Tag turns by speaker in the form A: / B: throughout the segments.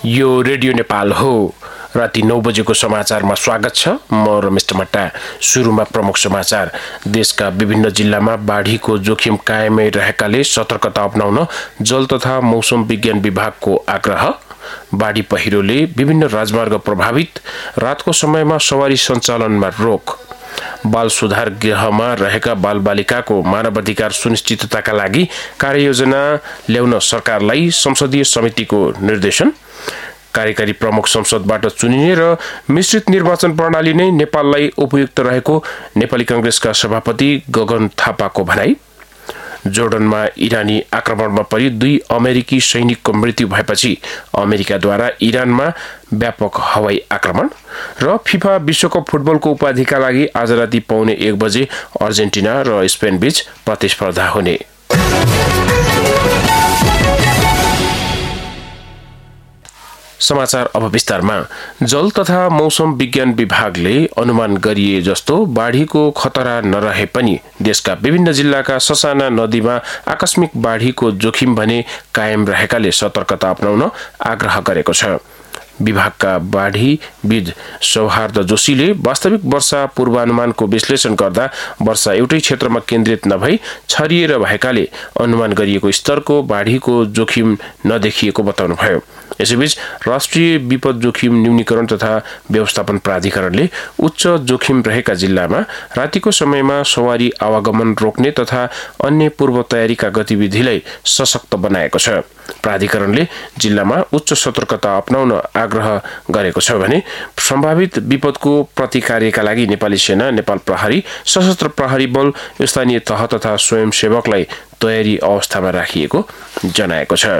A: यो रेडियो नेपाल हो। राति 9 बजेको समाचारमा स्वागत छ। म रमेश टमट्टा। सुरुमा प्रमुख समाचार। देशका विभिन्न जिल्लामा बाढीको जोखिम कायमै रहेकाले सतर्कता अपनाउन जल तथा मौसम विज्ञान विभागको आग्रह। बाढी पहिरोले विभिन्न राजमार्ग प्रभावित, रातको समयमा सवारी सञ्चालनमा रोक। बाल सुधार गृहमा रहेका बालबालिकाको मानवाधिकार सुनिश्चितताका लागि कार्ययोजना ल्याउन सरकारलाई संसदीय समितिको निर्देशन। कार्यकारी प्रमुख संसदबाट चुनिने र मिश्रित निर्वाचन प्रणाली नै नेपाललाई उपयुक्त रहेको नेपाली कांग्रेसका सभापति गगन थापाको भनाई। जोर्डनमा इरानी आक्रमणमा परि 2 अमेरिकी सैनिकको मृत्यु भएपछि अमेरिकाद्वारा इरानमा व्यापक हवाई आक्रमण। र फिफा विश्वकप फुटबलको उपाधिका लागि आज राति 1:15 बजे अर्जेन्टिना र स्पेन बीच प्रतिस्पर्धा हुने। समाचार अब विस्तारमा। जल तथा मौसम विज्ञान विभागले अनुमान गरिए जस्तो बाढीको खतरा नरहे पनि देशका विभिन्न जिल्लाका ससाना नदीमा आकस्मिक बाढीको जोखिम भने कायम रहेकाले सतर्कता अपनाउन आग्रह गरेको छ। विभागका बाढीविद सौहार्द जोशीले वास्तविक वर्षा पूर्वानुमानको विश्लेषण गर्दा वर्षा एउटै क्षेत्रमा केन्द्रित नभई छरिएर भएकाले अनुमान गरिएको स्तरको बाढीको जोखिम नदेखिएको बताउनुभयो। यसैबीच राष्ट्रिय विपद जोखिम न्यूनीकरण तथा व्यवस्थापन प्राधिकरणले उच्च जोखिम रहेका जिल्लामा रातिको समयमा सवारी आवागमन रोक्ने तथा अन्य पूर्व तयारीका गतिविधिलाई सशक्त बनाएको छ। प्राधिकरणले जिल्लामा उच्च सतर्कता अपनाउन आग्रह गरेको छ भने सम्भावित विपदको प्रतिकार्यका लागि नेपाली सेना, नेपाल प्रहरी, सशस्त्र प्रहरी बल, स्थानीय तह तथा स्वयंसेवकलाई तयारी अवस्थामा राखिएको जनाएको छ।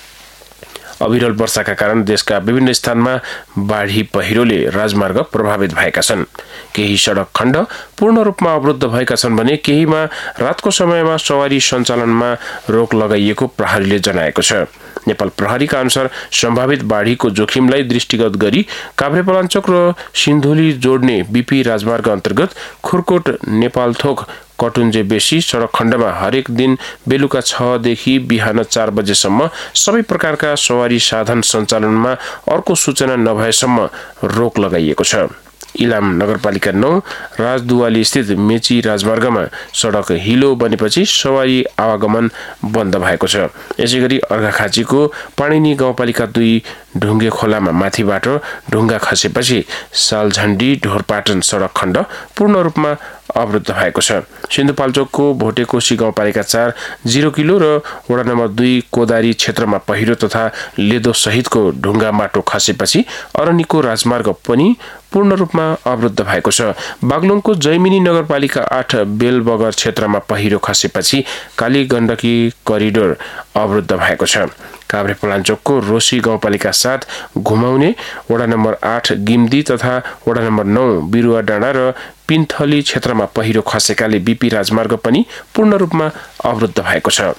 A: अविरल वर्षाका कारण देशका विभिन्न स्थानमा बाढी पहिरोले राजमार्ग प्रभावित भएका छन्। केही सडक खण्ड पूर्ण रूपमा अवरुद्ध भएका छन् भने केहीमा रातको समयमा सवारी सञ्चालनमा रोक लगाइएको प्रहरीले जनाएको छ। नेपाल प्रहरीका अनुसार सम्भावित बाढीको जोखिमलाई दृष्टिगत गरी काभ्रेपलाञ्चोक र सिन्धुली जोड्ने बीपी राजमार्ग अन्तर्गत खुरकोट नेपालथोक कटुन्जे बेसी सडक खण्डमा हरेक दिन बेलुका 6 देखि बिहान 4 बजेसम्म सबै प्रकारका सवारी साधन सञ्चालनमा अर्को सूचना नभएसम्म रोक लगाइएको छ। इलाम नगरपालिका 9 राजदुवाली स्थित मेची राजमार्गमा सडक हिलो बनेपछि सवारी आवागमन बन्द भएको छ। यसैगरी अर्घाखाँचीको पाणिनी गाउँपालिका 2 ढुङ्गे खोलामा माथिबाट ढुङ्गा खसेपछि सालझण्डी ढोरपाटन सडक खण्ड पूर्ण रूपमा अवरुद्ध भएको छ। सिन्धुपाल्चोकको भोटेकोशी गाउँपालिका 4 0 किलो र वडा नम्बर 2 कोदारी क्षेत्रमा पहिरो तथा लेदो सहितको ढुङ्गा माटो खसेपछि अरनिको राजमार्ग पनि पूर्ण रूपमा अवरुद्ध भएको छ। बागलुङको जैमिनी नगरपालिका 8 बेलबगर क्षेत्रमा पहिरो खसेपछि काली गण्डकी करिडोर अवरुद्ध भएको छ। काभ्रेपलाञ्चोकको रोशी गाउँपालिका 7 घुमाउने, वडा नम्बर 8 गिम्दी तथा वडा नम्बर 9 बिरुवा डाँडा र पिन्थली क्षेत्रमा पहिरो खसेकाले बीपी राजमार्ग पनि पूर्ण रूपमा अवरुद्ध भएको छ।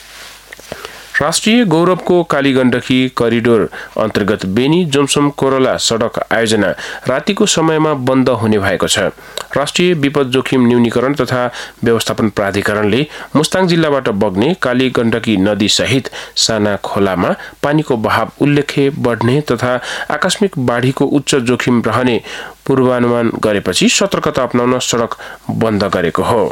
A: राष्ट्रिय गौरवको कालीगण्डकी करिडोर अन्तर्गत बेनी जोमसोम कोरोला सडक आयोजना रातिको समयमा बन्द हुने भएको छ। राष्ट्रिय विपद जोखिम न्यूनीकरण तथा व्यवस्थापन प्राधिकरणले मुस्ताङ जिल्लाबाट बग्ने कालीगण्डकी नदी सहित साना खोलामा पानीको बहाव उल्लेख्य बढ्ने तथा आकस्मिक बाढीको उच्च जोखिम रहने पूर्वानुमान गरेपछि सतर्कता अपनाउन सडक बन्द गरेको हो।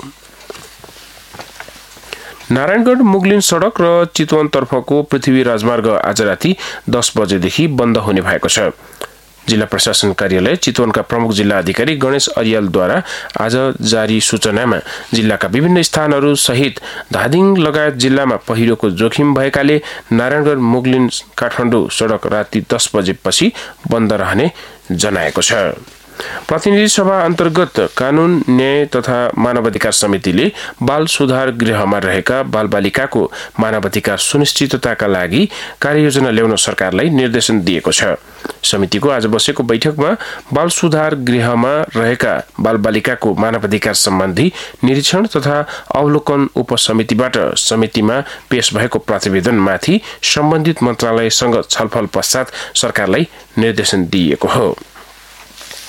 A: नारायणगढ मुगलिन सडक र चितवनतर्फको पृथ्वी राजमार्ग आज राति 10 बजेदेखि बन्द हुने भएको छ। जिल्ला प्रशासन कार्यालय चितवनका प्रमुख जिल्ला अधिकारी गणेश अरियालद्वारा आज जारी सूचनामा जिल्लाका विभिन्न स्थानहरू सहित धादिङ लगायत जिल्लामा पहिरोको जोखिम भएकाले नारायणगढ मुगलिन काठमाडौँ सडक राति 10 बजेपछि बन्द रहने जनाएको छ। प्रतिनिधि सभा अन्तर्गत कानून, न्याय तथा मानवाधिकार समितिले बाल सुधार गृहमा रहेका बालबालिकाको मानवाधिकार सुनिश्चितताका लागि कार्ययोजना ल्याउन सरकारलाई निर्देशन दिएको छ। समितिको आज बसेको बैठकमा बाल सुधार गृहमा रहेका बालबालिकाको मानवाधिकार सम्बन्धी निरीक्षण तथा अवलोकन उपसमितिबाट समितिमा पेश भएको प्रतिवेदनमाथि सम्बन्धित मन्त्रालयसँग छलफल पश्चात सरकारलाई निर्देशन दिएको हो।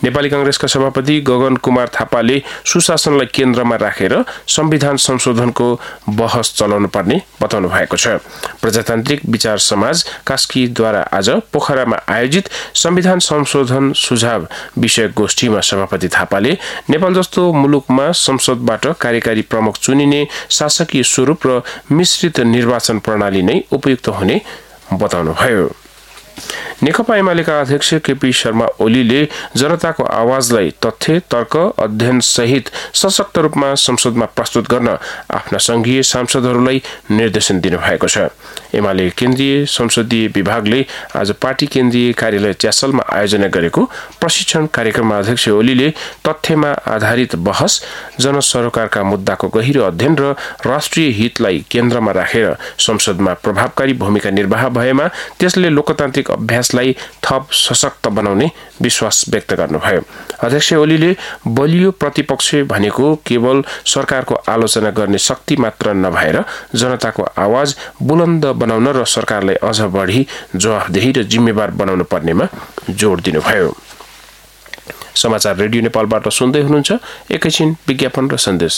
A: नेपाली कांग्रेसका सभापति गगन कुमार थापाले सुशासनलाई केन्द्रमा राखेर संविधान संशोधनको बहस चलाउनु पर्ने बताउनु भएको छ। प्रजातान्त्रिक विचार समाज कास्कीद्वारा आज पोखरामा आयोजित संविधान संशोधन सुझाव विषय गोष्ठीमा सभापति थापाले नेपाल जस्तो मुलुकमा संसदबाट कार्यकारी प्रमुख चुनिने शासकीय स्वरूप र मिश्रित निर्वाचन प्रणाली नै उपयुक्त हुने बताउनुभयो। नेकपा एमालेका अध्यक्ष केपी शर्मा ओलीले जनताको आवाजलाई तथ्य, तर्क, अध्ययन सहित सशक्त रूपमा संसदमा प्रस्तुत गर्न आफ्ना संघीय सांसदहरूलाई निर्देशन दिनुभएको छ। एमाले केन्द्रीय संसदीय विभागले आज पार्टी केन्द्रीय कार्यालय च्यासलमा आयोजना गरेको प्रशिक्षण कार्यक्रममा अध्यक्ष ओलीले तथ्यमा आधारित बहस, जनसरोकारका मुद्दाको गहिरो अध्ययन र राष्ट्रिय हितलाई केन्द्रमा राखेर संसदमा प्रभावकारी भूमिका निर्वाह भएमा त्यसले लोकतान्त्रिक अभ्यासलाई थप सशक्त बनाउने विश्वास व्यक्त गर्नुभयो। अध्यक्ष ओलीले बलियो प्रतिपक्ष भनेको केवल सरकारको आलोचना गर्ने शक्ति मात्र नभएर जनताको आवाज बुलन्द बनाउन र सरकारलाई अझ बढी जवाफदेही र जिम्मेवार बनाउनु पर्नेमा जोड दिनुभयो। समाचार रेडियो नेपालबाट सुन्दै हुनुहुन्छ। एकैछिन विज्ञापन र सन्देश।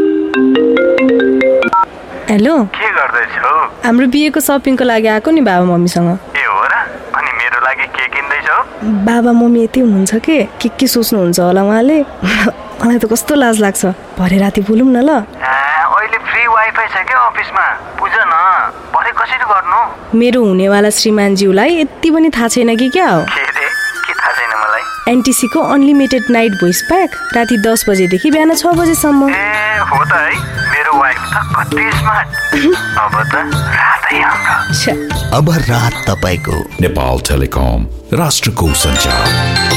B: हेलो,
C: के गर्दैछौ?
B: हाम्रो बिहेको सपिङको लागि आएको नि बाबा मम्मीसँग।
C: ए हो र? अनि मेरो लागि के किन्दैछौ?
B: बाबा मम्मी यति हुनुहुन्छ के सोच्नुहुन्छ होला उहाँले। मलाई त कस्तो लाज लाग्छ। भरे राति बोलौँ न ल।
C: अहिले फ्री वाइफाई छ के अफिसमा? बुझ न, भरे कसरी गर्नु?
B: मेरो हुनेवाला श्रीमानज्यूलाई यति पनि थाहा छैन कि क्या हो?
C: के थाहा छैन मलाई?
B: एनटिसीको अनलिमिटेड नाइट भोइस प्याक राति 10 बजेदेखि बिहान 6 बजेसम्म।
C: ए हो त है, मेरो वाइफ त कति स्मार्ट। अब त रातै हाम्रो।
D: अब रात तपाईको।
E: नेपाल टेलिकम, राष्ट्रको सञ्चार।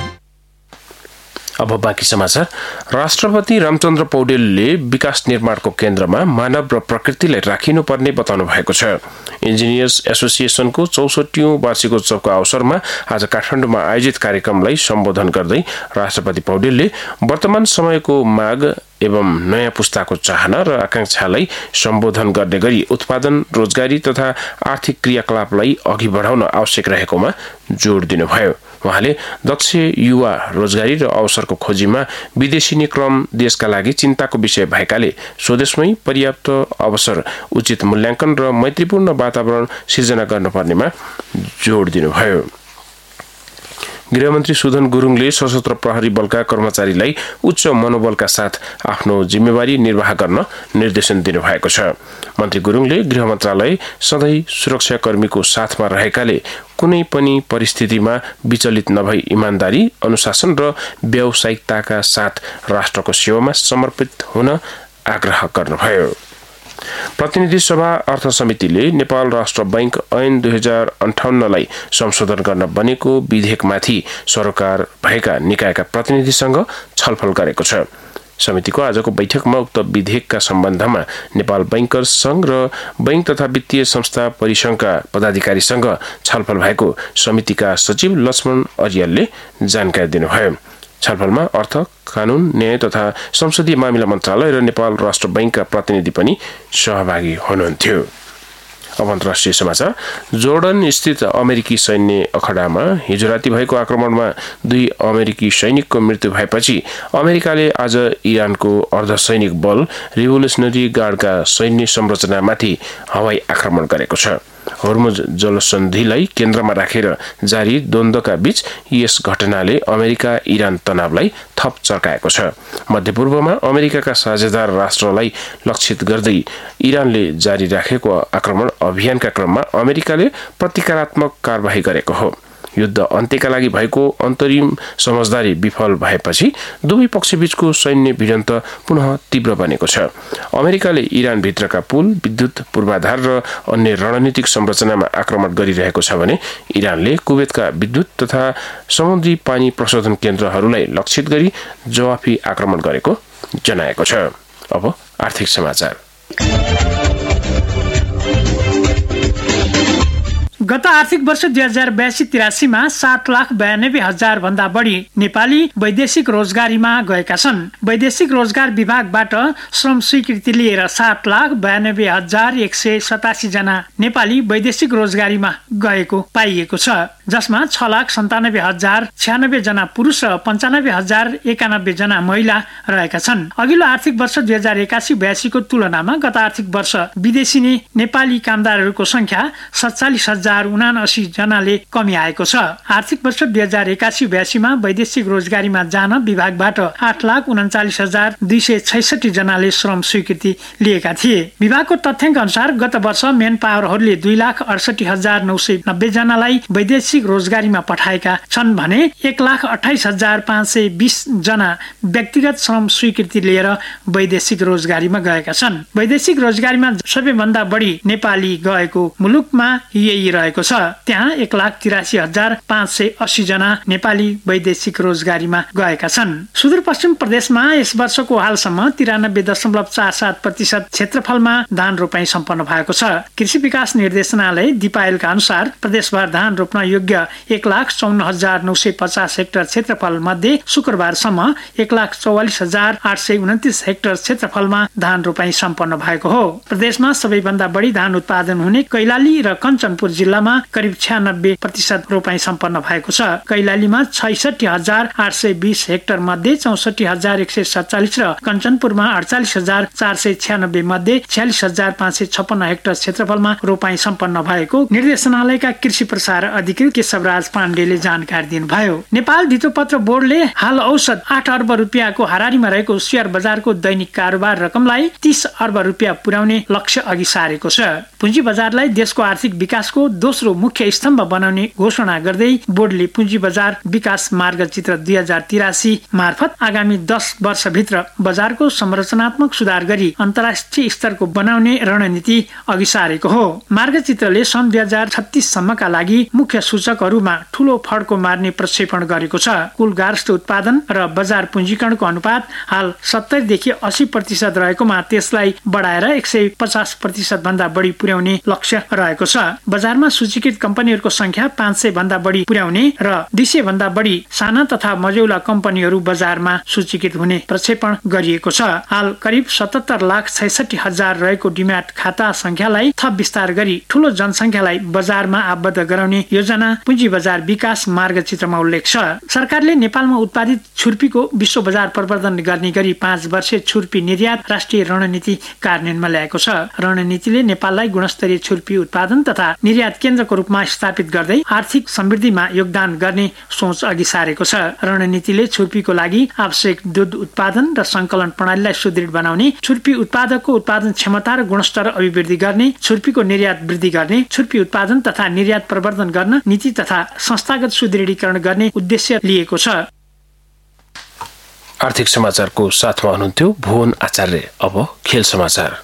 A: अब बाँकी समाचार। राष्ट्रपति रामचन्द्र पौडेलले विकास निर्माणको केन्द्रमा मानव र प्रकृतिलाई राखिनुपर्ने बताउनु भएको छ। इन्जिनियर्स एसोसिएसनको 64औं वार्षिकोत्सवको अवसरमा आज काठमाडौँमा आयोजित कार्यक्रमलाई सम्बोधन गर्दै राष्ट्रपति पौडेलले वर्तमान समयको माग एवं नयाँ पुस्ताको चाहना र आकांक्षालाई सम्बोधन गर्ने गरी उत्पादन, रोजगारी तथा आर्थिक क्रियाकलापलाई अघि बढाउन आवश्यक रहेकोमा जोड दिनुभयो। उहाँले दक्ष युवा रोजगारी र अवसरको खोजीमा विदेशी क्रम देशका लागि चिन्ताको विषय भएकाले स्वदेशमै पर्याप्त अवसर, उचित मूल्याङ्कन र मैत्रीपूर्ण वातावरण सिर्जना गर्नुपर्नेमा जोड दिनुभयो। गृहमन्त्री सुधन गुरुङले सशस्त्र प्रहरी बलका कर्मचारीलाई उच्च मनोबलका साथ आफ्नो जिम्मेवारी निर्वाह गर्न निर्देशन दिनुभएको छ। मन्त्री गुरुङले गृह मन्त्रालय सधैँ सुरक्षाकर्मीको साथमा रहेकाले कुनै पनि परिस्थितिमा विचलित नभई इमानदारी, अनुशासन र व्यावसायिकताका साथ राष्ट्रको सेवामा समर्पित हुन आग्रह गर्नुभयो। प्रतिनिधि सभा अर्थ समितिले नेपाल राष्ट्र बैंक ऐन 2058लाई संशोधन गर्न बनेको विधेयकमाथि सरोकार भएका निकायका प्रतिनिधिसँग छलफल गरेको छ। समितिको आजको बैठकमा उक्त विधेयकका सम्बन्धमा नेपाल बैंकर्स संघ र बैंक तथा वित्तीय संस्था परिसंघका पदाधिकारीसँग छलफल भएको समितिका सचिव लक्ष्मण अरियालले जानकारी दिनुभयो। छलफलमा अर्थ, कानून, न्याय तथा संसदीय मामिला मन्त्रालय र नेपाल राष्ट्र बैंकका प्रतिनिधि पनि सहभागी हुनुहुन्थ्यो। अब अन्तर्राष्ट्रिय समाचार। जोर्डन स्थित अमेरिकी सैन्य अखडामा हिजो राति भएको आक्रमणमा 2 अमेरिकी सैनिकको मृत्यु भएपछि अमेरिकाले आज इरानको अर्धसैनिक बल रिभोल्युसनरी गार्डका सैन्य संरचनामाथि हवाई आक्रमण गरेको छ। हर्मुज जलसन्धिलाई केन्द्रमा राखेर जारी द्वन्द्वका बीच यस घटनाले अमेरिका इरान तनावलाई थप चर्काएको छ। मध्यपूर्वमा अमेरिकाका साझेदार राष्ट्रलाई लक्षित गर्दै इरानले जारी राखेको आक्रमण अभियानका क्रममा अमेरिकाले प्रतिकारात्मक कारबाही गरेको हो। युद्ध अन्त्यका लागि भएको अन्तरिम समझदारी विफल भएपछि दुवै पक्षबीचको सैन्य भिडन्त पुनः तीव्र बनेको छ। अमेरिकाले इरान भित्रका पुल, विद्युत पूर्वाधार र अन्य रणनीतिक संरचनामा आक्रमण गरिरहेको छ भने इरानले कुवेतका विद्युत तथा समुद्री पानी प्रशोधन केन्द्रहरूलाई लक्षित गरी जवाफी आक्रमण गरेको जनाएको छ। अब आर्थिक समाचार।
D: गत आर्थिक वर्ष 2082-83 मा 7,92,000 भन्दा बढी नेपाली वैदेशिक रोजगारीमा गएका छन्। वैदेशिक रोजगार विभागबाट श्रम स्वीकृति लिएर 7,92,187 जना नेपाली वैदेशिक रोजगारीमा गएको पाइएको छ, जसमा 6,97,096 जना पुरुष र 95,091 जना महिला रहेका छन्। अघिल्लो आर्थिक वर्ष 2081-82 को तुलनामा गत आर्थिक वर्ष विदेशी नेपाली कामदारहरूको संख्या 47,079 जनाले कमी आएको छ। आर्थिक वर्ष 2081-82 मा वैदेशिक रोजगारीमा जान विभागबाट 8,39,266 जनाले श्रम स्वीकृति लिएका थिए। विभागको तथ्याङ्क अनुसार गत वर्ष मेन पावरहरूले 2,68,990 जनालाई वैदेशिक रोजगारीमा पठाएका छन् भने 1,28,520 जना व्यक्तिगत श्रम स्वीकृति लिएर वैदेशिक रोजगारीमा गएका छन्। वैदेशिक रोजगारीमा सबैभन्दा बढी नेपाली गएको मुलुकमा यही रहेको छ। त्यहाँ 1,83,580 जना नेपाली वैदेशिक रोजगारीमा गएका छन्। सुदूरपश्चिम प्रदेशमा यस वर्षको हालसम्म 93.47% क्षेत्रफलमा धान रोपाई सम्पन्न भएको छ। कृषि विकास निर्देशनालय दिपायलका अनुसार प्रदेशभर धान रोप्न योग्य 1,54,950 हेक्टर क्षेत्रफल मध्ये शुक्रबारसम्म 1,44,829 हेक्टर क्षेत्रफलमा धान रोपाई सम्पन्न भएको हो। प्रदेशमा सबैभन्दा बढी धान उत्पादन हुने कैलाली र कञ्चनपुर जिल्लामा करिब 96% रोपाई सम्पन्न भएको छ। कैलालीमा 66,820 हेक्टर मध्ये 64,147 र कञ्चनपुरमा 48,496 मध्ये 46,556 हेक्टर क्षेत्रफलमा रोपाई सम्पन्न भएको निर्देशनालयका कृषि प्रसार अधिकृत केशवराज पाण्डेले जानकारी दिनुभयो। नेपाल धितोपत्र बोर्डले हाल औसत 8 अर्ब रुपियाँको हाराहारीमा रहेको शेयर बजारको दैनिक कारोबार रकमलाई 30 अर्ब रुपियाँ पुर्याउने लक्ष्य अघि सारेको छ। पुँजी बजारलाई देशको आर्थिक विकासको दोस्रो मुख्य स्तम्भ बनाउने घोषणा गर्दै बोर्डले पुँजी बजार विकास मार्गचित्र 2083 मार्फत आगामी 10 वर्षभित्र बजारको संरचनात्मक सुधार गरी अन्तर्राष्ट्रिय स्तरको बनाउने रणनीति अघि सारेको हो। मार्गचित्रले सन् 2036 सम्मका लागि मुख्य सूचकहरूमा ठूलो फड्को मार्ने प्रक्षेपण गरेको छ। कुल गार्हस्थ उत्पादन र बजार पुँजीकरणको अनुपात हाल 70 देखि 80% रहेकोमा त्यसलाई बढाएर 150% भन्दा बढी पुर्याउने लक्ष्य रहेको छ। बजारमा सूचीकृत कम्पनीहरूको संख्या 500 भन्दा बढी पुर्याउने र 200 भन्दा बढी साना तथा मझौला कम्पनीहरू बजारमा सूचीकृत हुने प्रक्षेपण गरिएको छ। हाल करिब 77,66,000 रहेको डिम्याट खाता संख्यालाई थप विस्तार गरी ठूलो जनसंख्यालाई बजारमा आबद्ध गराउने योजना पुँजी बजार विकास मार्गचित्रमा उल्लेख छ। सरकारले नेपालमा उत्पादित छुर्पीको विश्व बजार प्रवर्धन गर्ने गरी 5 वर्षे छुर्पी निर्यात राष्ट्रिय रणनीति कार्यान्वयनमा ल्याएको छ। रणनीतिले नेपाललाई गुणस्तरीय छुर्पी उत्पादन तथा निर्यात केन्द्रको रूपमा स्थापित गर्दै आर्थिक समृद्धिमा योगदान गर्ने सोच अघि सारेको छ। रणनीतिले छुर्पीको लागि आवश्यक दूध उत्पादन र संकलन प्रणालीलाई सुदृढ बनाउने, छुर्पी उत्पादकको उत्पादन क्षमता र गुणस्तर अभिवृद्धि गर्ने, छुर्पीको निर्यात वृद्धि गर्ने, छुर्पी उत्पादन तथा निर्यात प्रवर्धन गर्न नीति तथा संस्थागत सुदृढीकरण गर्ने उद्देश्य लिएको छ।
A: आर्थिक समाचारको साथमा हुनुहुन्थ्यो भुवन आचार्य। अब खेल समाचार।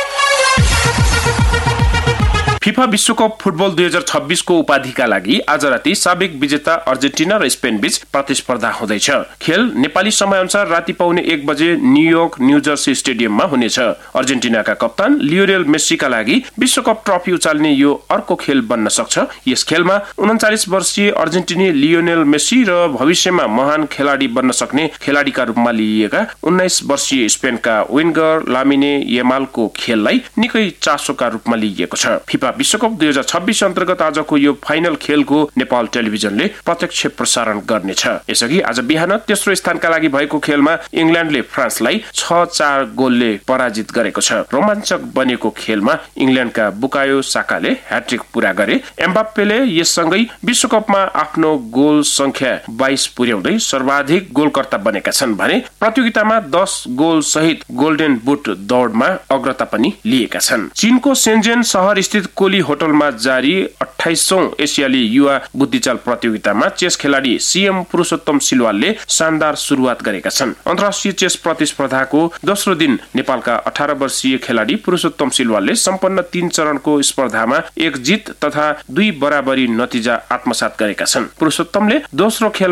A: फिफा विश्वकप फुटबल 2026 को उपाधिका लागि आज राति साबिक विजेता अर्जेन्टिना र स्पेन बीच प्रतिस्पर्धा हुँदैछ। खेल नेपाली समय अनुसार राति पाउने 1 बजे न्यूयोर्क न्यूजर्सी स्टेडियममा हुनेछ। अर्जेन्टिनाका कप्तान लियोनेल मेस्सीका लागि विश्वकप ट्रफी उचाल्ने यो अर्को खेल बन्न सक्छ। यस खेलमा 39 वर्षीय अर्जेन्टिनी लियोनेल मेस्सी र भविष्यमा महान खेलाडी बन्न सक्ने खेलाडीका रूपमा लिइएका 19 वर्षीय स्पेनका विंगर लामिने यमालको खेललाई निकै चासोका रूपमा लिइएको छ। फिफा विश्वकप 2026 अन्तर्गत आजको यो फाइनल खेलको नेपाल टेलिभिजनले प्रत्यक्ष प्रसारण गर्नेछ। यसअघि आज बिहान तेस्रो स्थानका लागि भएको खेलमा इंग्ल्यान्डले फ्रान्सलाई 6-4 गोलले पराजित गरेको छ। रोमाञ्चक बनेको खेलमा इंग्ल्यान्डका बुकायो साकाले ह्याट्रिक पूरा गरे। एम्बाप्पेले यससँगै विश्वकपमा आफ्नो गोल संख्या 22 पुर्याउँदै सर्वाधिक गोलकर्ता बनेका छन् भने प्रतियोगितामा 10 गोल सहित गोल्डन बुट दौडमा अग्रता पनि लिएका छन्। चीनको शेन्जेन शहर स्थित कोली होटलमा जारी 28औं एसियाली युवा बुद्धिचाल प्रतियोगितामा चेस खेलाडी सीएम पुरुषोत्तम सिलवालले शानदार सुरुवात गरेका छन्। अन्तर्राष्ट्रिय चेस प्रतिस्पर्धाको दोस्रो दिन नेपालका 18 वर्षीय खेलाडी पुरुषोत्तम सिलवालले सम्पन्न 3 चरणको स्पर्धामा 1 जित तथा 2 बराबरी नतिजा आत्मसात गरेका छन्। पुरुषोत्तमले दोस्रो खेल